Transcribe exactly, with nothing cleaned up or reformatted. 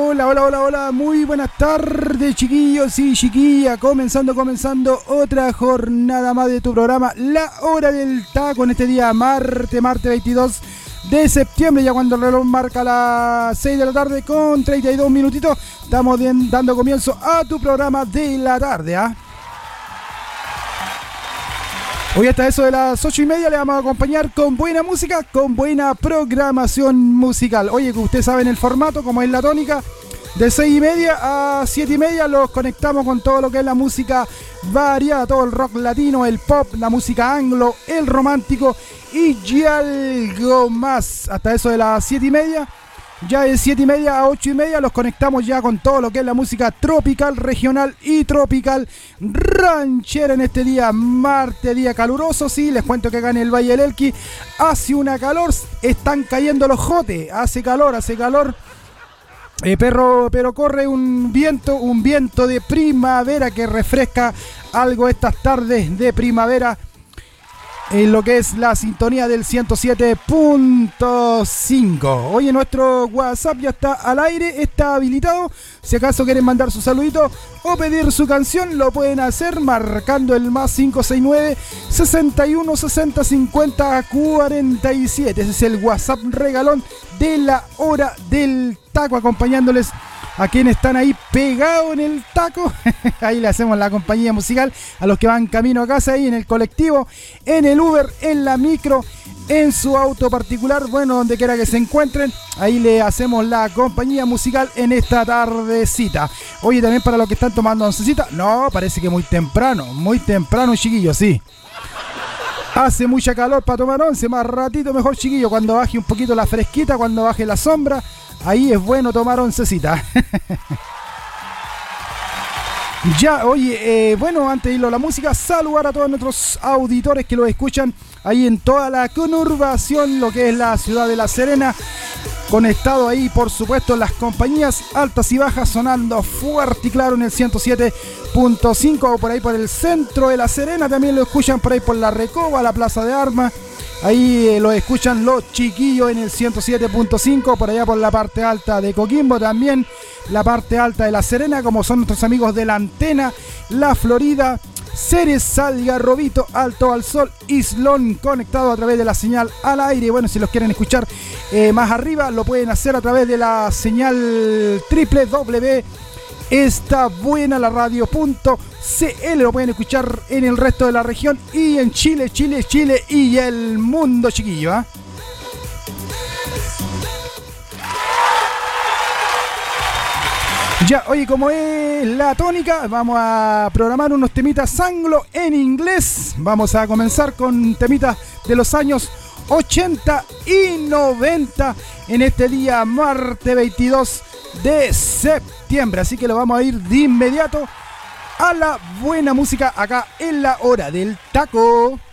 Hola, hola, hola, hola, muy buenas tardes, chiquillos y chiquillas, comenzando, comenzando otra jornada más de tu programa, La Hora del Taco, en este día martes, martes veintidós de septiembre, ya cuando el reloj marca las seis de la tarde con treinta y dos minutitos, estamos dando comienzo a tu programa de la tarde, ¿ah? ¿eh? Hoy hasta eso de las ocho y media le vamos a acompañar con buena música, con buena programación musical. Oye, que ustedes saben el formato, como es la tónica, de seis y media a siete y media los conectamos con todo lo que es la música variada, todo el rock latino, el pop, la música anglo, el romántico y algo más. Hasta eso de las siete y media. Ya de siete y media a ocho y media los conectamos ya con todo lo que es la música tropical, regional y tropical ranchera en este día, martes, día caluroso. Sí, les cuento que acá en el Valle del Elqui hace una calor, están cayendo los jotes, hace calor, hace calor. Eh, perro, pero corre un viento, un viento de primavera que refresca algo estas tardes de primavera. En lo que es la sintonía del ciento siete punto cinco. Oye, nuestro WhatsApp ya está al aire, está habilitado. Si acaso quieren mandar su saludito o pedir su canción, lo pueden hacer marcando el más cinco seis nueve, sesenta y uno, sesenta, cincuenta, cuarenta y siete. Ese es el WhatsApp regalón de La Hora del Taco, acompañándoles a quienes están ahí pegados en el taco. Ahí le hacemos la compañía musical a los que van camino a casa, ahí en el colectivo, en el Uber, en la micro, en su auto particular, bueno, donde quiera que se encuentren, ahí le hacemos la compañía musical en esta tardecita. Oye, también para los que están tomando oncecita, no, parece que muy temprano, muy temprano, chiquillos, sí. Hace mucha calor para tomar once, más ratito mejor, chiquillo, cuando baje un poquito la fresquita, cuando baje la sombra, ahí es bueno tomar oncecita. Ya, oye, eh, bueno, antes de irlo a la música, saludar a todos nuestros auditores que lo escuchan ahí en toda la conurbación, lo que es la ciudad de La Serena, conectado ahí, por supuesto, las compañías altas y bajas, sonando fuerte y claro en el ciento siete punto cinco, o por ahí por el centro de La Serena, también lo escuchan por ahí por la Recoba, la Plaza de Armas. Ahí eh, lo escuchan los chiquillos en el ciento siete punto cinco, por allá por la parte alta de Coquimbo, también la parte alta de La Serena, como son nuestros amigos de La Antena, La Florida, Ceres, Algarrobito, Alto al Sol, Islón, conectado a través de la señal al aire. Bueno, si los quieren escuchar eh, más arriba, lo pueden hacer a través de la señal doble u doble u doble u punto está buena la radio punto c l. Lo pueden escuchar en el resto de la región y en Chile, Chile, Chile y el mundo, chiquillo, ¿eh? Ya, oye, como es la tónica, vamos a programar unos temitas anglo en inglés. Vamos a comenzar con temitas de los años ochenta y noventa en este día martes veintidós de septiembre, así que lo vamos a ir de inmediato a la buena música acá en La Hora del Taco.